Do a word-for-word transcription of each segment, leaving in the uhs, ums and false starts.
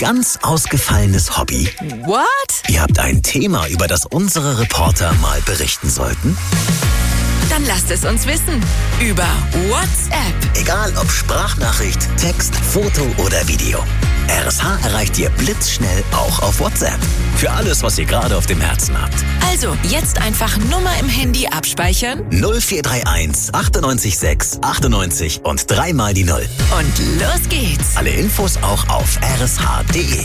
ganz ausgefallenes Hobby? What? Ihr habt ein Thema, über das unsere Reporter mal berichten sollten? Dann lasst es uns wissen. Über WhatsApp. Egal ob Sprachnachricht, Text, Foto oder Video. R S H erreicht ihr blitzschnell auch auf WhatsApp. Für alles, was ihr gerade auf dem Herzen habt. Also, jetzt einfach Nummer im Handy abspeichern. null vier drei eins achtundneunzig sechs achtundneunzig und dreimal die Null. Und los geht's. Alle Infos auch auf r s h punkt d e.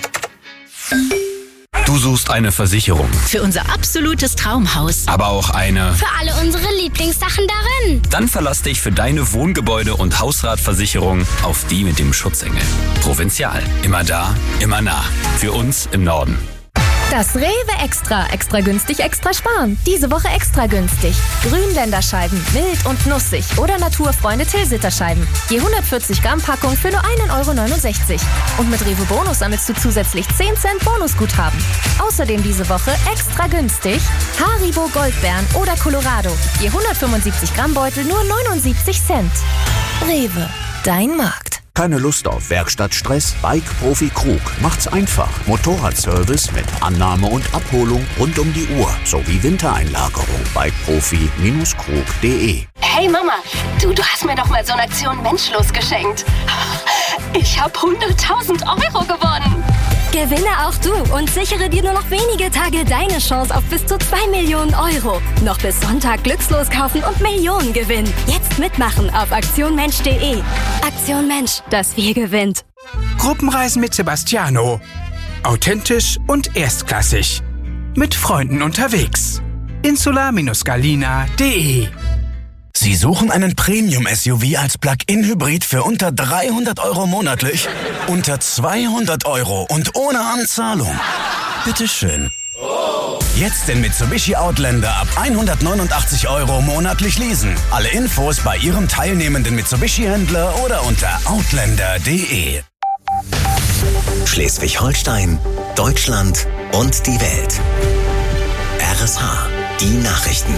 Du suchst eine Versicherung. Für unser absolutes Traumhaus. Aber auch eine... Für alle unsere Lieblingssachen darin. Dann verlass dich für deine Wohngebäude- und Hausratversicherung auf die mit dem Schutzengel. Provinzial. Immer da, immer nah. Für uns im Norden. Das Rewe Extra. Extra günstig, extra sparen. Diese Woche extra günstig. Grünländerscheiben, mild und nussig. Oder Naturfreunde Tilsiterscheiben. Je hundertvierzig Gramm Packung für nur ein Euro neunundsechzig. Und mit Rewe Bonus sammelst du zusätzlich zehn Cent Bonusguthaben. Außerdem diese Woche extra günstig Haribo Goldbeeren oder Colorado. Je hundertfünfundsiebzig Gramm Beutel nur neunundsiebzig Cent. Rewe, dein Markt. Keine Lust auf Werkstattstress? Bike Profi Krug macht's einfach. Motorradservice mit Annahme und Abholung rund um die Uhr sowie Wintereinlagerung. bike profi Bindestrich krug punkt d e. Hey Mama, du, du hast mir doch mal so eine Aktion Menschlos geschenkt. Ich habe hunderttausend Euro gewonnen. Gewinne auch du und sichere dir nur noch wenige Tage deine Chance auf bis zu zwei Millionen Euro. Noch bis Sonntag glückslos kaufen und Millionen gewinnen. Jetzt mitmachen auf aktion mensch punkt d e. Aktion Mensch, das Wir gewinnt. Gruppenreisen mit Sebastiano. Authentisch und erstklassig. Mit Freunden unterwegs. insular Bindestrich galina punkt d e. Sie suchen einen Premium-S U V als Plug-in-Hybrid für unter dreihundert Euro monatlich? Unter zweihundert Euro und ohne Anzahlung? Bitteschön. Jetzt den Mitsubishi Outlander ab hundertneunundachtzig Euro monatlich leasen. Alle Infos bei Ihrem teilnehmenden Mitsubishi-Händler oder unter outlander punkt d e. Schleswig-Holstein, Deutschland und die Welt. R S H, die Nachrichten.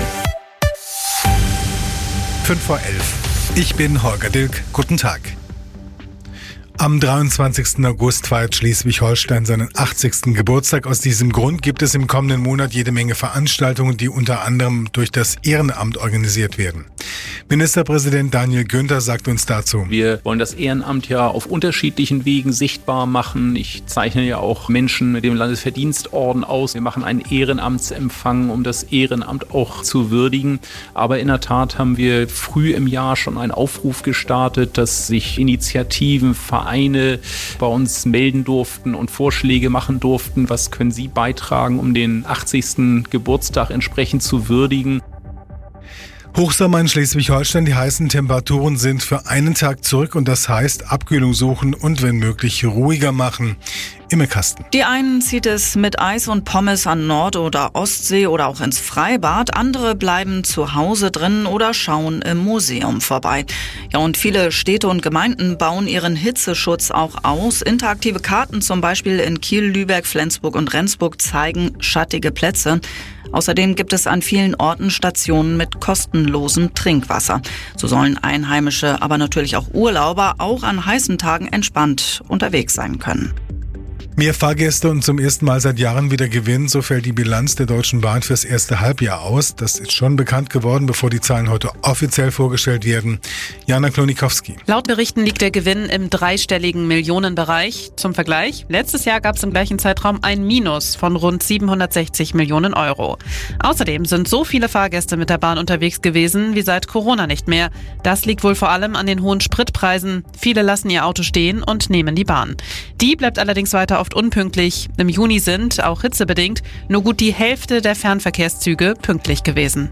fünf vor elf. Ich bin Holger Dilk. Guten Tag. Am dreiundzwanzigsten August feiert Schleswig-Holstein seinen achtzigsten Geburtstag. Aus diesem Grund gibt es im kommenden Monat jede Menge Veranstaltungen, die unter anderem durch das Ehrenamt organisiert werden. Ministerpräsident Daniel Günther sagt uns dazu: Wir wollen das Ehrenamt ja auf unterschiedlichen Wegen sichtbar machen. Ich zeichne ja auch Menschen mit dem Landesverdienstorden aus. Wir machen einen Ehrenamtsempfang, um das Ehrenamt auch zu würdigen. Aber in der Tat haben wir früh im Jahr schon einen Aufruf gestartet, dass sich Initiativen, Vereine bei uns melden durften und Vorschläge machen durften. Was können Sie beitragen, um den achtzigsten Geburtstag entsprechend zu würdigen? Hochsommer in Schleswig-Holstein, die heißen Temperaturen sind für einen Tag zurück und das heißt Abkühlung suchen und wenn möglich ruhiger machen. Im Kasten. Die einen zieht es mit Eis und Pommes an Nord- oder Ostsee oder auch ins Freibad. Andere bleiben zu Hause drin oder schauen im Museum vorbei. Ja, und viele Städte und Gemeinden bauen ihren Hitzeschutz auch aus. Interaktive Karten zum Beispiel in Kiel, Lübeck, Flensburg und Rendsburg zeigen schattige Plätze. Außerdem gibt es an vielen Orten Stationen mit kostenlosem Trinkwasser. So sollen Einheimische, aber natürlich auch Urlauber auch an heißen Tagen entspannt unterwegs sein können. Mehr Fahrgäste und zum ersten Mal seit Jahren wieder Gewinn, so fällt die Bilanz der Deutschen Bahn fürs erste Halbjahr aus. Das ist schon bekannt geworden, bevor die Zahlen heute offiziell vorgestellt werden. Jana Klonikowski. Laut Berichten liegt der Gewinn im dreistelligen Millionenbereich. Zum Vergleich, letztes Jahr gab es im gleichen Zeitraum ein Minus von rund siebenhundertsechzig Millionen Euro. Außerdem sind so viele Fahrgäste mit der Bahn unterwegs gewesen wie seit Corona nicht mehr. Das liegt wohl vor allem an den hohen Spritpreisen. Viele lassen ihr Auto stehen und nehmen die Bahn. Die bleibt allerdings weiter oft unpünktlich. Im Juni sind, auch hitzebedingt, nur gut die Hälfte der Fernverkehrszüge pünktlich gewesen.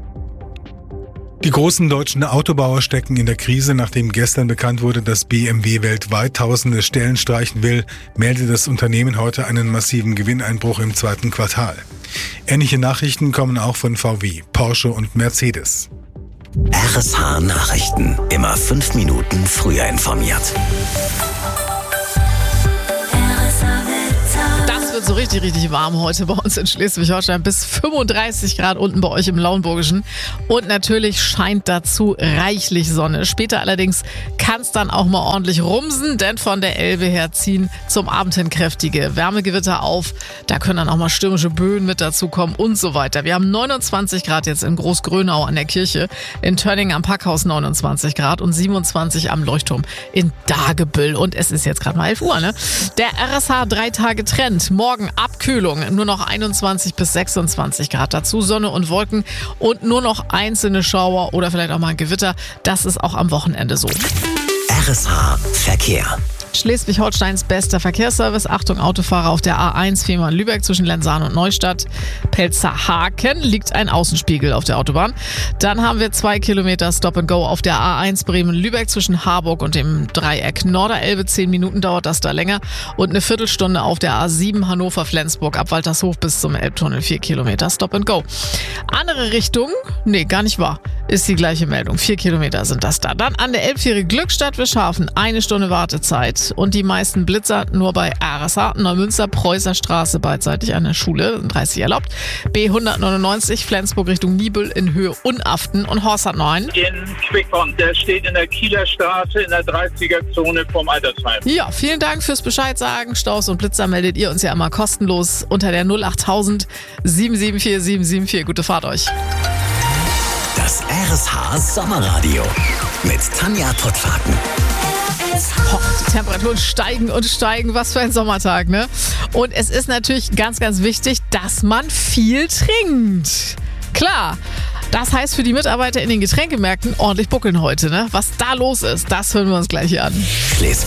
Die großen deutschen Autobauer stecken in der Krise. Nachdem gestern bekannt wurde, dass B M W weltweit tausende Stellen streichen will, meldet das Unternehmen heute einen massiven Gewinneinbruch im zweiten Quartal. Ähnliche Nachrichten kommen auch von V W, Porsche und Mercedes. R S H Nachrichten. Immer fünf Minuten früher informiert. Das wird so richtig, richtig warm heute bei uns in Schleswig-Holstein. Bis fünfunddreißig Grad unten bei euch im Lauenburgischen. Und natürlich scheint dazu reichlich Sonne. Später allerdings kann es dann auch mal ordentlich rumsen, denn von der Elbe her ziehen zum Abend hin kräftige Wärmegewitter auf. Da können dann auch mal stürmische Böen mit dazukommen und so weiter. Wir haben neunundzwanzig Grad jetzt in Großgrönau an der Kirche, in Tönning am Packhaus neunundzwanzig Grad und siebenundzwanzig am Leuchtturm in Dagebüll. Und es ist jetzt gerade mal elf Uhr, ne? Der R S H drei Tage Trend. Morgen Abkühlung, nur noch einundzwanzig bis sechsundzwanzig Grad. Dazu Sonne und Wolken und nur noch einzelne Schauer oder vielleicht auch mal ein Gewitter. Das ist auch am Wochenende so. R S H Verkehr. Schleswig-Holsteins bester Verkehrsservice. Achtung, Autofahrer auf der A eins Fehmarn-Lübeck zwischen Lenzahn und Neustadt. Pelzerhaken liegt ein Außenspiegel auf der Autobahn. Dann haben wir zwei Kilometer Stop and Go auf der A eins Bremen-Lübeck zwischen Harburg und dem Dreieck Norderelbe. Zehn Minuten dauert das da länger. Und eine Viertelstunde auf der A sieben Hannover-Flensburg ab Waltershof bis zum Elbtunnel. Vier Kilometer Stop and Go. Andere Richtung? Nee, gar nicht wahr. Ist die gleiche Meldung. Vier Kilometer sind das da. Dann an der Elbfähre Glückstadt-Wischhafen. Eine Stunde Wartezeit. Und die meisten Blitzer nur bei R S H, Neumünster, Preußer Straße beidseitig an der Schule, dreißig erlaubt. B hundertneunundneunzig, Flensburg Richtung Niebüll in Höhe Unaften und Horst hat noch einen. In Quickborn, der steht in der Kieler Straße in der dreißiger-Zone vom Altersheim. Ja, vielen Dank fürs Bescheid sagen. Staus und Blitzer meldet ihr uns ja immer kostenlos unter der null achttausend sieben sieben vier sieben sieben vier. Gute Fahrt euch. Das R S H Sommerradio mit Tanja Pottwagen. Oh, die Temperaturen steigen und steigen. Was für ein Sommertag, ne? Und es ist natürlich ganz, ganz wichtig, dass man viel trinkt. Klar. Das heißt für die Mitarbeiter in den Getränkemärkten ordentlich buckeln heute, ne? Was da los ist, das hören wir uns gleich hier an. Schleswig